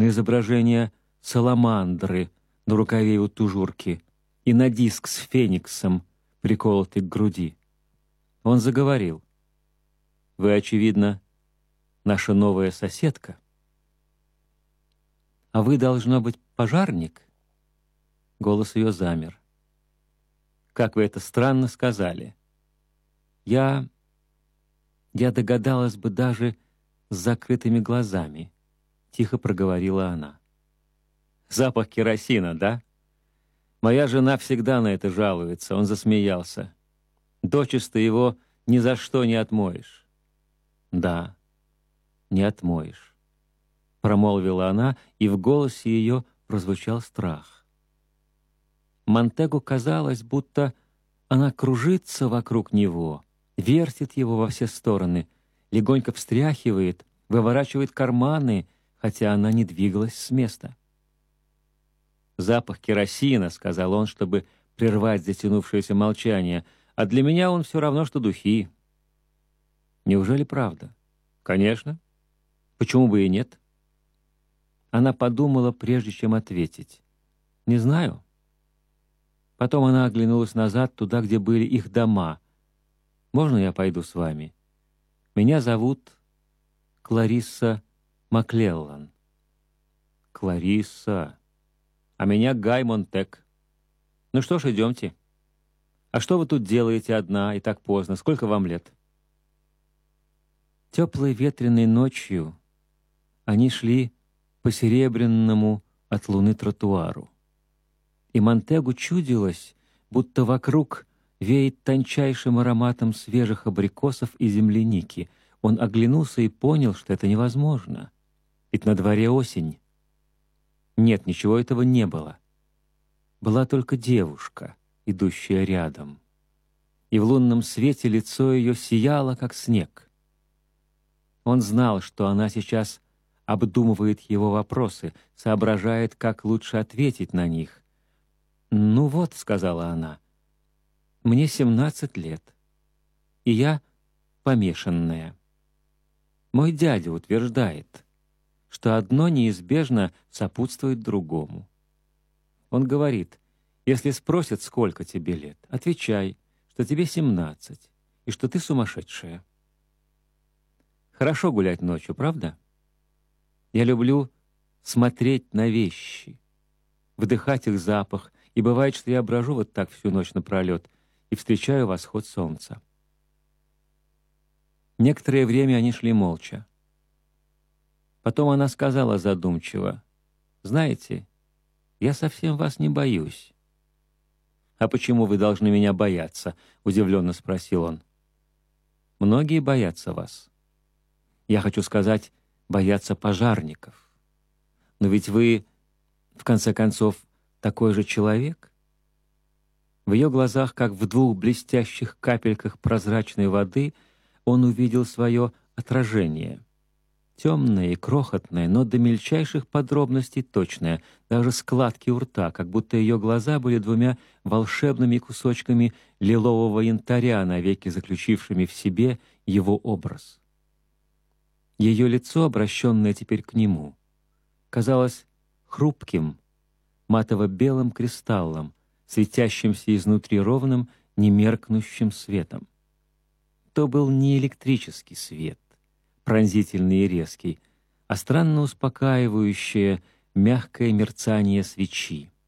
на изображение саламандры на рукаве у тужурки и на диск с фениксом, приколотый к груди. Он заговорил. «Вы, очевидно, наша новая соседка. А вы, должно быть, пожарник?» Голос ее замер. «Как вы это странно сказали. Я догадалась бы даже с закрытыми глазами», — тихо проговорила она. «Запах керосина, да? Моя жена всегда на это жалуется», — он засмеялся. «Дочисто его ни за что не отмоешь». «Да, не отмоешь», — промолвила она, и в голосе ее прозвучал страх. Монтегу казалось, будто она кружится вокруг него, вертит его во все стороны, легонько встряхивает, выворачивает карманы, хотя она не двигалась с места. «Запах керосина», — сказал он, чтобы прервать затянувшееся молчание, «а для меня он все равно, что духи». «Неужели правда?» «Конечно. Почему бы и нет?» Она подумала, прежде чем ответить. «Не знаю». Потом она оглянулась назад, туда, где были их дома. «Можно я пойду с вами? Меня зовут Кларисса Маклеллан». «Кларисса. А меня Гай Монтег. Ну что ж, идемте. А что вы тут делаете одна и так поздно? Сколько вам лет?» Теплой ветреной ночью они шли по серебряному от луны тротуару. И Монтегу чудилось, будто вокруг веет тончайшим ароматом свежих абрикосов и земляники. Он оглянулся и понял, что это невозможно. Ведь на дворе осень. Нет, ничего этого не было. Была только девушка, идущая рядом. И в лунном свете лицо ее сияло, как снег. Он знал, что она сейчас обдумывает его вопросы, соображает, как лучше ответить на них. «Ну вот», — сказала она, — «мне 17 лет, и я помешанная. Мой дядя утверждает, что одно неизбежно сопутствует другому. Он говорит, если спросят, сколько тебе лет, отвечай, что тебе 17, и что ты сумасшедшая. Хорошо гулять ночью, правда? Я люблю смотреть на вещи, вдыхать их запах, и бывает, что я брожу вот так всю ночь напролет и встречаю восход солнца». Некоторое время они шли молча. Потом она сказала задумчиво, «Знаете, я совсем вас не боюсь». «А почему вы должны меня бояться?» — удивленно спросил он. «Многие боятся вас. Я хочу сказать, боятся пожарников. Но ведь вы, в конце концов, такой же человек?» В ее глазах, как в двух блестящих капельках прозрачной воды, он увидел свое отражение. Темное и крохотное, но до мельчайших подробностей точное, даже складки у рта, как будто ее глаза были двумя волшебными кусочками лилового янтаря, навеки заключившими в себе его образ. Ее лицо, обращенное теперь к нему, казалось хрупким, матово-белым кристаллом, светящимся изнутри ровным, немеркнущим светом. То был не электрический свет, пронзительный и резкий, а странно успокаивающее, мягкое мерцание свечи.